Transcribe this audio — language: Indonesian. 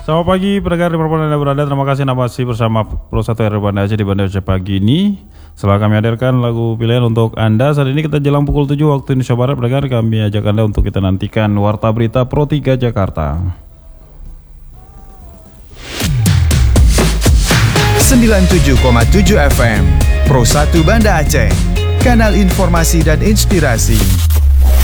Selamat pagi pendengar dimanapun Anda berada. Terima kasih Anda masih bersama Pro 1 RRI Banda Aceh di Banda Aceh pagi ini. Setelah kami hadirkan lagu pilihan untuk Anda, saat ini kita jelang pukul 7 waktu Indonesia Barat. Pendengar, kami ajak Anda untuk kita nantikan Warta Berita Pro 3 Jakarta. 97,7 FM Pro 1 Banda Aceh, kanal informasi dan inspirasi.